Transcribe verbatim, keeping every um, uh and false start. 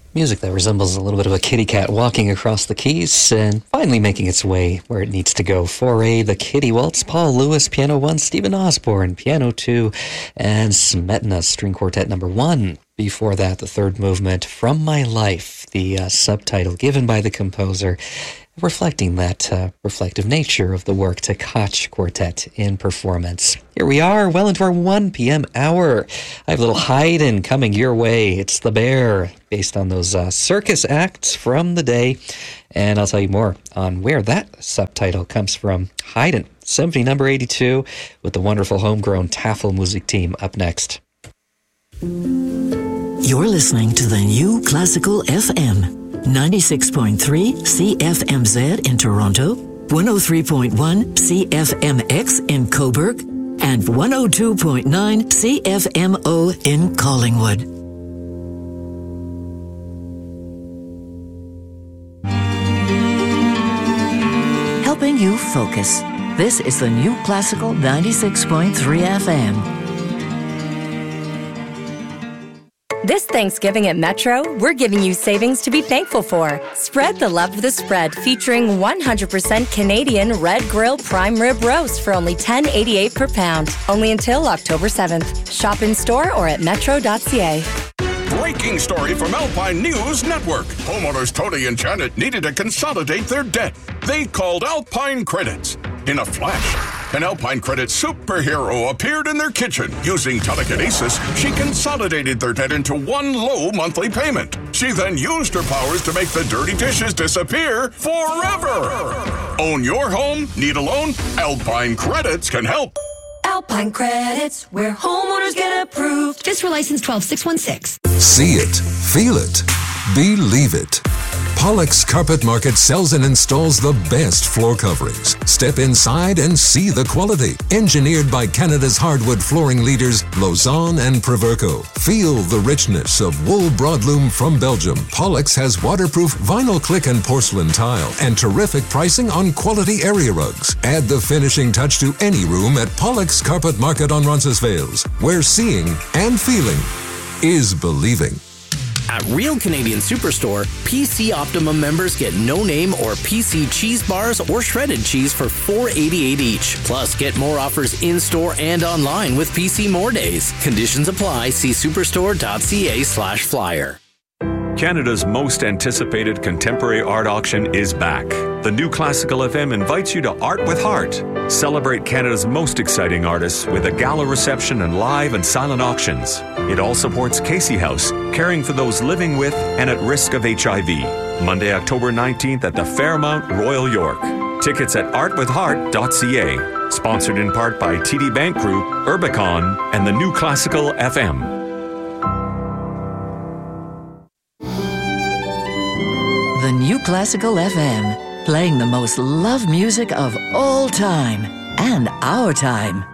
Music that resembles a little bit of a kitty cat walking across the keys and finally making its way where it needs to go. four A, the Kitty Waltz, Paul Lewis, piano one, Stephen Osborne, piano two, and Smetana, string quartet number one. Before that, the third movement, From My Life, the uh, subtitle given by the composer, reflecting that uh, reflective nature of the work to Koch Quartet in performance. Here we are, well into our one p.m. hour. I have a little Haydn coming your way. It's The Bear, based on those uh, circus acts from the day. And I'll tell you more on where that subtitle comes from. Haydn, Symphony number eighty-two, with the wonderful homegrown Tafelmusik team up next. You're listening to the New Classical F M. ninety-six point three C F M Z in Toronto, one oh three point one C F M X in Cobourg, and one oh two point nine C F M O in Collingwood. Helping you focus. This is the New Classical ninety-six point three F M. This Thanksgiving at Metro, we're giving you savings to be thankful for. Spread the love of the spread, featuring one hundred percent Canadian Red Grill Prime Rib Roast for only ten dollars and eighty-eight cents per pound. Only until October seventh. Shop in store or at metro dot c a. Breaking story from Alpine News Network. Homeowners Tony and Janet needed to consolidate their debt. They called Alpine Credits. In a flash, an Alpine Credit superhero appeared in their kitchen. Using telekinesis, she consolidated their debt into one low monthly payment. She then used her powers to make the dirty dishes disappear forever. Own your home? Need a loan? Alpine Credits can help. Alpine Credits, where homeowners get approved. FSRA license twelve six one six. See it, feel it, believe it. Pollux Carpet Market sells and installs the best floor coverings. Step inside and see the quality. Engineered by Canada's hardwood flooring leaders, Lausanne and Proverco. Feel the richness of wool broadloom from Belgium. Pollux has waterproof vinyl click and porcelain tile and terrific pricing on quality area rugs. Add the finishing touch to any room at Pollux Carpet Market on Roncesvalles, where seeing and feeling is believing. At Real Canadian Superstore, P C Optimum members get no-name or P C cheese bars or shredded cheese for four dollars and eighty-eight cents each. Plus, get more offers in-store and online with P C More Days. Conditions apply. See superstore.ca slash flyer. Canada's most anticipated contemporary art auction is back. The New Classical F M invites you to Art with Heart. Celebrate Canada's most exciting artists with a gala reception and live and silent auctions. It all supports Casey House, caring for those living with and at risk of H I V. Monday, October nineteenth at the Fairmount, Royal York. Tickets at art with heart dot c a. Sponsored in part by T D Bank Group, Urbicon, and the New Classical F M. The New Classical F M, playing the most loved music of all time and our time.